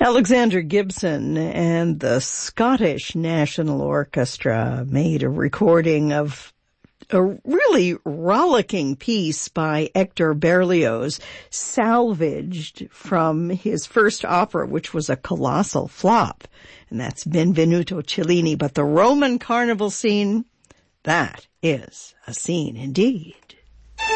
Alexander Gibson and the Scottish National Orchestra made a recording of a really rollicking piece by Hector Berlioz, salvaged from his first opera, which was a colossal flop. And that's Benvenuto Cellini. But the Roman carnival scene, that is a scene indeed.